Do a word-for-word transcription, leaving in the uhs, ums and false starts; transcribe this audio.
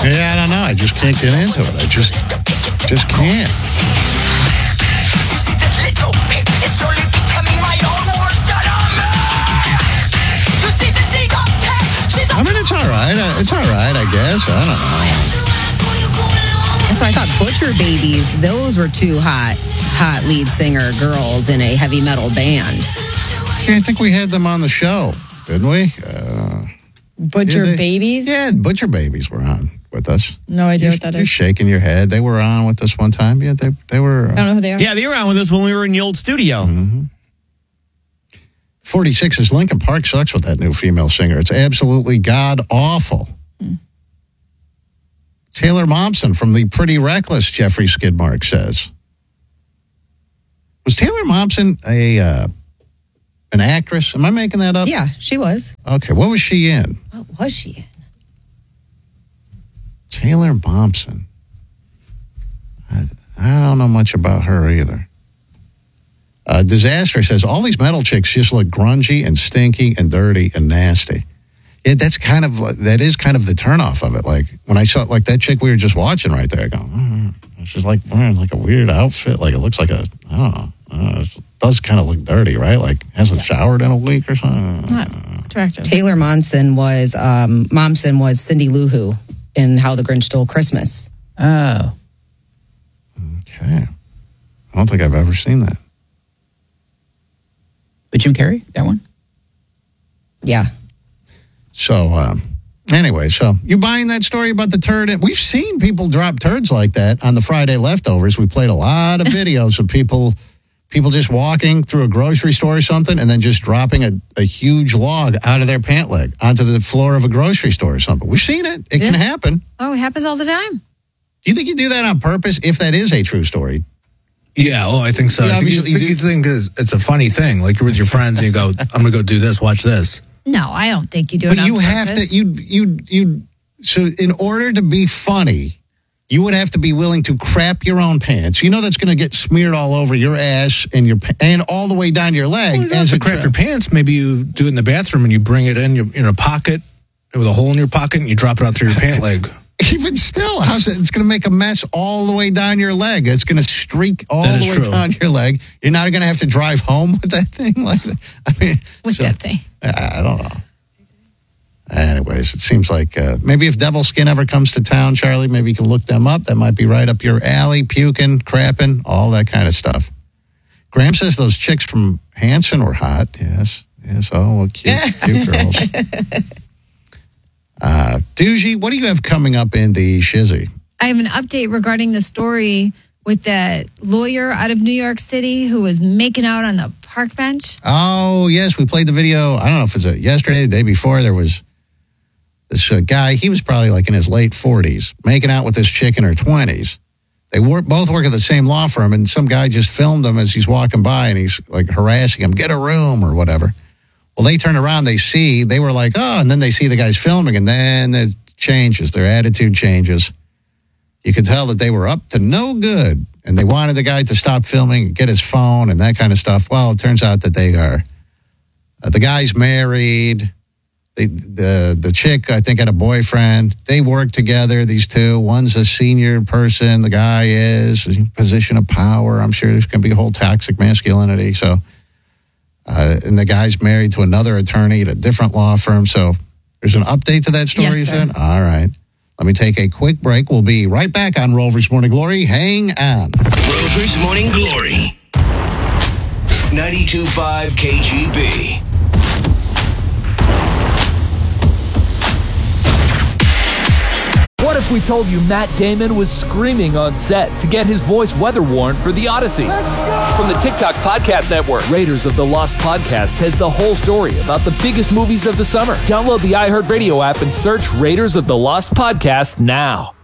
Yeah, I don't know. I just can't get into it. I just, just can't. You see this little pig is slowly becoming my own worst enemy. You see this eagle cat, she's a I mean, it's all right. Uh, It's all right, I guess. I don't know. That's why I thought Butcher Babies, those were two hot, hot lead singer girls in a heavy metal band. Yeah, I think we had them on the show, didn't we? Uh, Butcher yeah, they- Babies? Yeah, Butcher Babies were on with us. No idea You're, what that you're is. shaking your head. They were on with us one time. Yeah, they they were. Uh, I don't know who they are. Yeah, they were on with us when we were in the old studio. Mm-hmm. forty-six's Lincoln Park sucks with that new female singer. It's absolutely god-awful. Hmm. Taylor Momsen from the Pretty Reckless, Jeffrey Skidmark says. Was Taylor Momsen a uh, an actress? Am I making that up? Yeah, she was. Okay, what was she in? What was she in? Taylor Momsen. I, I don't know much about her either. Uh, Disaster says, all these metal chicks just look grungy and stinky and dirty and nasty. Yeah, that's kind of, like- that is kind of the turnoff of it. Like, when I saw, like, that chick we were just watching right there, I go, oh, she's like wearing like a weird outfit. Like, it looks like a, I don't know. Uh, it does kind of look dirty, right? Like, hasn't showered in a week or something. Not attractive. Taylor Momsen was, um, Momsen was Cindy Lou Who in How the Grinch Stole Christmas. Oh. Okay. I don't think I've ever seen that. But Jim Carrey, that one? Yeah. So, um, anyway, so you buying that story about the turd? We've seen people drop turds like that on the Friday leftovers. We played a lot of videos of people people just walking through a grocery store or something and then just dropping a, a huge log out of their pant leg onto the floor of a grocery store or something. We've seen it. It Yeah. can happen. Oh, it happens all the time. Do you think you do that on purpose if that is a true story? Yeah, oh, I think so. Yeah, I think you, obviously you think, you think it's, it's a funny thing. Like you're with your friends and you go, I'm going to go do this, watch this. No, I don't think you do But it on you have purpose. to, you, you, you, so in order to be funny, you would have to be willing to crap your own pants. You know that's going to get smeared all over your ass and your pa- and all the way down your leg. Well, you don't have as to a crap tra- your pants. Maybe you do it in the bathroom and you bring it in your in a pocket with a hole in your pocket and you drop it out through your pant leg. Even still, how's it? It's going to make a mess all the way down your leg. It's going to streak all That the is way true. down your leg. You're not going to have to drive home with that thing like that. I mean, With so- that thing. I I don't know. Anyways, it seems like uh, maybe if Devil Skin ever comes to town, Charlie, maybe you can look them up. That might be right up your alley, puking, crapping, all that kind of stuff. Graham says those chicks from Hanson were hot. Yes. Yes. Oh, well, cute, cute girls. Uh, Doogie, what do you have coming up in the shizzy? I have an update regarding the story with that lawyer out of New York City who was making out on the park bench. Oh, yes, we played the video. I don't know if it's a yesterday, the day before. There was this uh, guy. He was probably like in his late forties, making out with this chick in her twenties. They work, both work at the same law firm, and some guy just filmed him as he's walking by, and he's like harassing him, get a room or whatever. Well, they turn around, they see, they were like, oh, and then they see the guys filming, and then it changes. Their attitude changes. You could tell that they were up to no good, and they wanted the guy to stop filming, get his phone, and that kind of stuff. Well, it turns out that they are, uh, the guy's married. They, the the chick, I think, had a boyfriend. They work together, these two. One's a senior person. The guy is in a position of power. I'm sure there's going to be a whole toxic masculinity. So, uh, and the guy's married to another attorney at a different law firm. So there's an update to that story, Yes, you sir. said? All right. Let me take a quick break. We'll be right back on Rover's Morning Glory. Hang on. Rover's Morning Glory. ninety-two point five K G B. What if we told you Matt Damon was screaming on set to get his voice weather warned for The Odyssey? From the TikTok Podcast Network, Raiders of the Lost Podcast has the whole story about the biggest movies of the summer. Download the iHeartRadio app and search Raiders of the Lost Podcast now.